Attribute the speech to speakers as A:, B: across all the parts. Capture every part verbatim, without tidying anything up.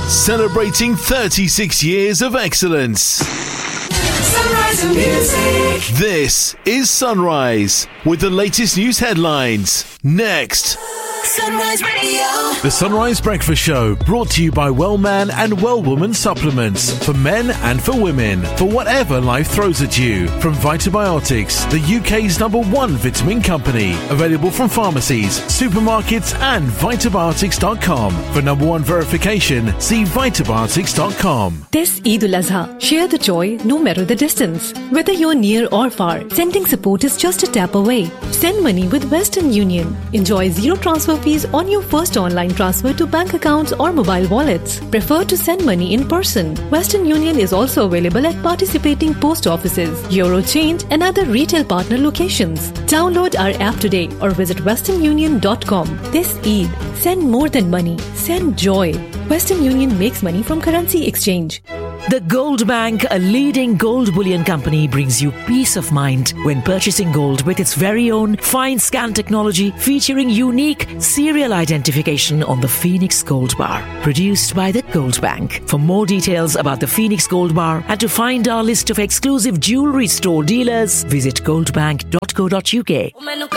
A: Celebrating thirty-six years of excellence.
B: Sunrise and Music.
A: This is Sunrise with the latest news headlines. Next.
B: Sunrise Radio.
A: The Sunrise Breakfast Show, brought to you by Wellman and Wellwoman supplements for men and for women, for whatever life throws at you. From Vitabiotics, the U K's number one vitamin company, available from pharmacies, supermarkets and vitabiotics dot com. For number one verification, see vitabiotics dot com.
C: This Eid al-Azha, share the joy no matter the distance. Whether you're near or far, sending support is just a tap away. Send money with Western Union. Enjoy zero transfer fees on your first online transfer to bank accounts or mobile wallets. Prefer to send money in person. Western Union is also available at participating post offices, Eurochange and other retail partner locations. Download our app today or visit western union dot com. This Eid, send more than money. Send joy. Western Union makes money from currency exchange.
D: The Gold Bank, a leading gold bullion company, brings you peace of mind when purchasing gold with its very own fine scan technology featuring unique serial identification on the Phoenix Gold Bar. Produced by the Gold Bank. For more details about the Phoenix Gold Bar and to find our list of exclusive jewelry store dealers, visit gold bank dot co dot u k.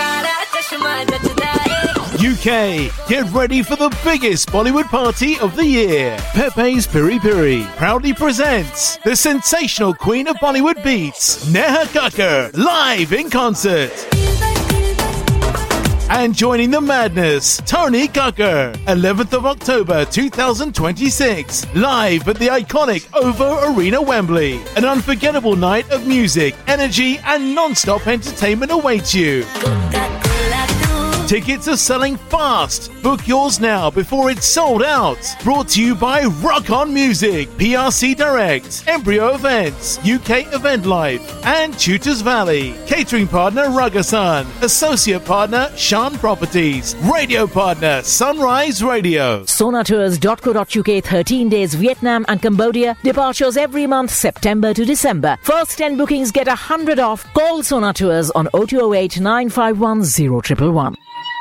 A: U K, get ready for the biggest Bollywood party of the year. Pepe's Piri Piri proudly presents the sensational queen of Bollywood beats, Neha Kakkar, live in concert. And joining the madness, Tony Kakkar, eleventh of October twenty twenty-six, live at the iconic OVO Arena, Wembley. An unforgettable night of music, energy and non-stop entertainment awaits you. Tickets are selling fast. Book yours now before it's sold out. Brought to you by Rock On Music, P R C Direct, Embryo Events, U K Event Life, and Tutors Valley. Catering partner Ragasan. Associate partner Shan Properties. Radio partner Sunrise Radio.
D: sonatours dot co dot u k, thirteen days Vietnam and Cambodia. Departures every month, September to December. First ten bookings get one hundred off. Call Sona Tours on oh two oh eight, nine five one, oh one one one.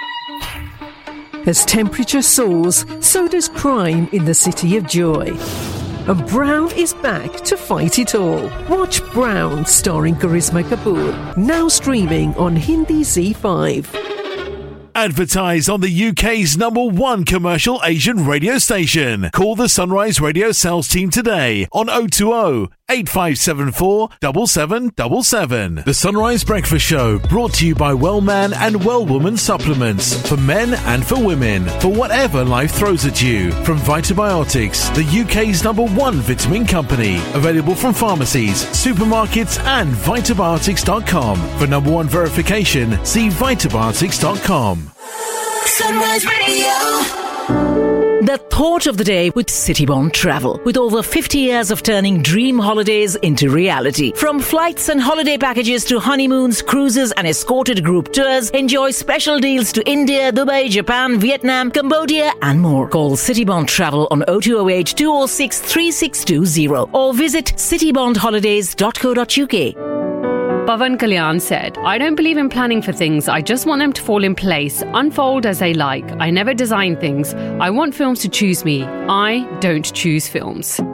E: As temperature soars, so does crime in the City of Joy. And Brown is back to fight it all. Watch Brown, starring Karisma Kapoor, now streaming on Hindi Z five.
A: Advertise on the U K's number one commercial Asian radio station. Call the Sunrise Radio sales team today on oh two oh, eight five seven four, seven seven seven seven. The Sunrise Breakfast Show, brought to you by Wellman and Wellwoman supplements for men and for women, for whatever life throws at you. From Vitabiotics, the U K's number one vitamin company, available from pharmacies, supermarkets and vitabiotics dot com. For number one verification, see vitabiotics dot com.
B: Sunrise Radio.
D: The thought of the day with Citybond Travel. With over fifty years of turning dream holidays into reality. From flights and holiday packages to honeymoons, cruises and escorted group tours, enjoy special deals to India, Dubai, Japan, Vietnam, Cambodia and more. Call Citybond Travel on oh two oh eight, two oh six, three six two oh or visit citybond holidays dot co dot u k.
F: Pavan Kalyan said, I don't believe in planning for things. I just want them to fall in place, unfold as they like. I never design things. I want films to choose me. I don't choose films.